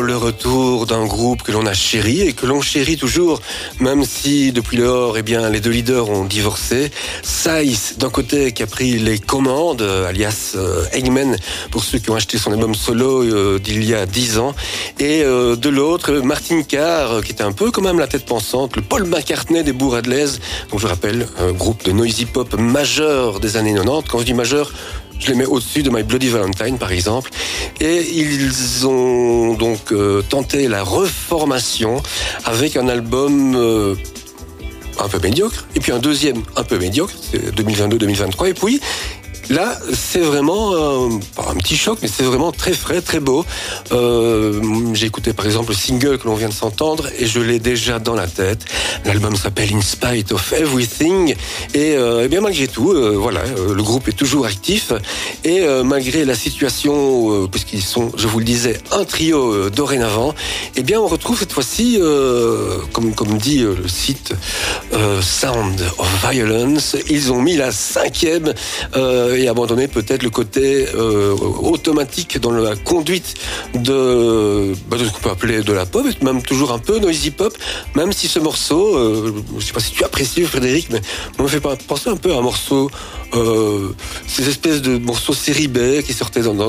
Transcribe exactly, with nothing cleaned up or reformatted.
le retour d'un groupe que l'on a chéri et que l'on chérit toujours, même si depuis lors, eh bien, les deux leaders ont divorcé. Saiz, d'un côté, qui a pris les commandes, alias euh, Eggman, pour ceux qui ont acheté son album solo euh, d'il y a dix ans, et euh, de l'autre, Martin Carr, qui était un peu quand même la tête pensante, le Paul McCartney des Bourradlaises, donc je rappelle, un groupe de noisy pop majeur des années quatre-vingt-dix. Quand je dis majeur, je les mets au-dessus de My Bloody Valentine, par exemple. Et ils ont donc euh, tenté la reformation avec un album euh, un peu médiocre, et puis un deuxième un peu médiocre, c'est deux mille vingt-deux deux mille vingt-trois, et puis là, c'est vraiment euh, pas un petit choc, mais c'est vraiment très frais, très beau. Euh, j'ai écouté par exemple le single que l'on vient de s'entendre et je l'ai déjà dans la tête. L'album s'appelle In Spite of Everything et, euh, et bien malgré tout, euh, voilà, euh, le groupe est toujours actif et euh, malgré la situation, euh, puisqu'ils sont, je vous le disais, un trio euh, dorénavant, et bien on retrouve cette fois-ci, euh, comme comme dit euh, le site euh, Sound of Violence, ils ont mis la cinquième. Euh, et abandonner peut-être le côté euh, automatique dans la conduite de, bah, de ce qu'on peut appeler de la pop, et même toujours un peu noisy pop, même si ce morceau, euh, je ne sais pas si tu apprécies Frédéric, mais moi me fait penser un peu à un morceau, euh, ces espèces de morceaux série B qui sortaient dans, dans